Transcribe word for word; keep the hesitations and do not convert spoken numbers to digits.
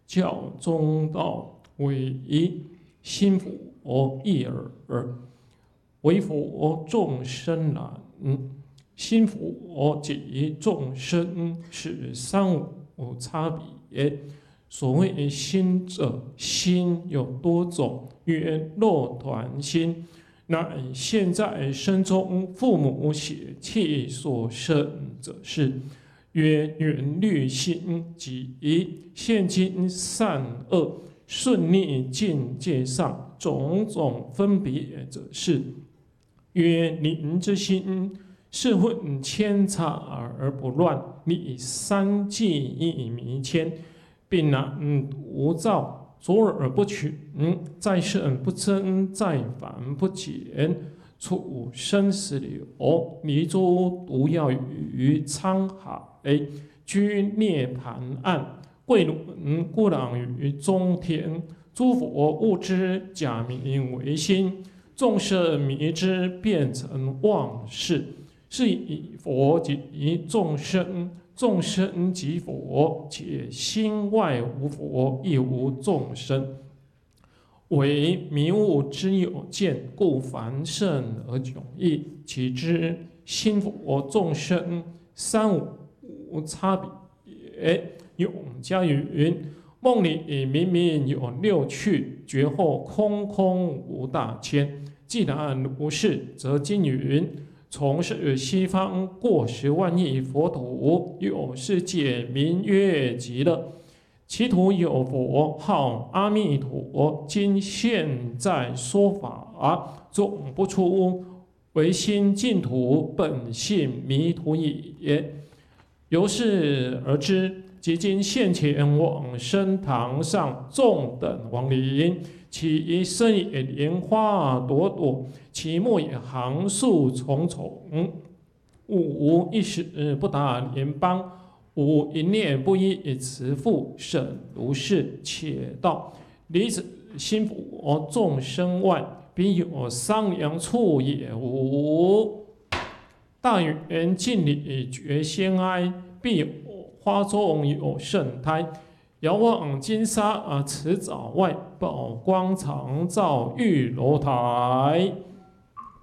教中道为心佛一耳，为佛众生难。心佛及众生是三无差别。所谓心者，心有多种，曰肉团心，乃现在身中父母血气所生者是。曰缘虑心，即现今善恶顺逆境界上种种分别者是。曰灵之心，是混千差而不乱，历三际亦弥谦，并难无造，左耳不群，在圣不增，在凡不减。处生死流，离诸毒药于沧海，居涅盘岸，贵轮孤朗于中天。诸佛悟之，假名为心；众生迷之，变成妄事。是以佛即众生，众生即佛，且心外无佛，亦无众生。为迷悟之有见，故凡圣而迥异。其知心佛众生三无差别。永嘉云：梦里明明有六趣，觉后空空无大千。既然如是，则经云：从是西方过十万亿佛土，有世界名曰极乐。其土有佛号阿弥陀，今现在说法，总不出，唯心净土，本性弥陀也。由是而知，即今现前往生堂上众等亡灵，其身也莲花朵朵，其末也行树重重，无一时不达莲邦。吾一念不依慈父，审如是，且道离子心佛众生外，彼有商量处也无。大圆镜里觉先哀，必有花中有圣胎。遥望金沙池沼外，宝光常照玉楼台。